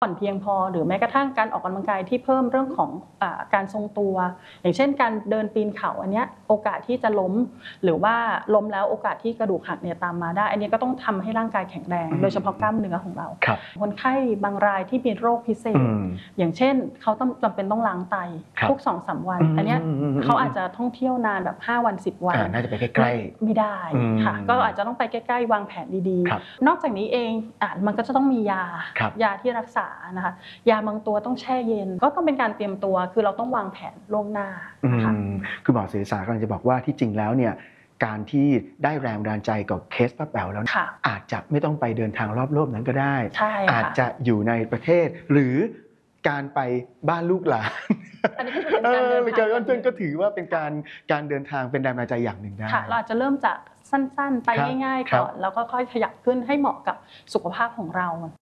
ผ่อนเพียงพอหรือแม้กระทั่งการออกกำลังกายที่เพิ่มเรื่องของการทรงตัวอย่างเช่นการเดินปีนเขาอันนี้โอกาสที่จะล้มหรือว่าล้มแล้วโอกาสที่กระดูกหักเนี่ยตามมาได้อันนี้ก็ต้องทำให้ร่างกายแข็งแรงโดยเฉพาะกล้ามเนื้อของเราคนไข้บางรายที่มีโรคพิเศษอย่างเช่นเขาจำเป็นต้องล้างไตทุก 2-3 วันอันนี้เขาอาจจะท่องเที่ยวนานแบบ5 วัน10 วันน่าจะไปใกล้ๆไม่ได้ค่ะก็อาจจะต้องไปใกล้ๆวางแผนดีๆนอกจากนี้เองมันก็จะต้องมียาที่รักษานะคะยาบางตัวต้องแช่เย็นก็ต้องเป็นการเตรียมตัวคือเราต้องวางแผนล่วงหน้านะคะคือหมอเสษากำลังจะบอกว่าที่จริงแล้วเนี่ยการที่ได้แรงบันดาลใจกับเคสป้าแป๋วแล้วอาจจะไม่ต้องไปเดินทางรอบโลกนั้นก็ได้อาจจะอยู่ในประเทศหรือการไปบ้านลูกหลานอันนี้ก็เป็นการเดินทางก็ถือว่าเป็นการเดินทางเป็นแรงบันดาลใจอย่างหนึ่งได้เราอาจจะเริ่มจากสั้นๆไปง่ายๆก่อนแล้วก็ค่อยขยับขึ้นให้เหมาะกับสุขภาพของเรา